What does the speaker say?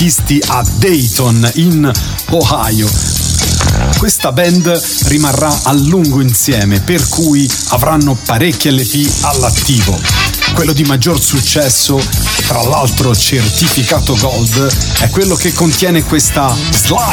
artisti a Dayton, in Ohio. Questa band rimarrà a lungo insieme, per cui avranno parecchie LP all'attivo. Quello di maggior successo, tra l'altro certificato gold, è quello che contiene questa Slide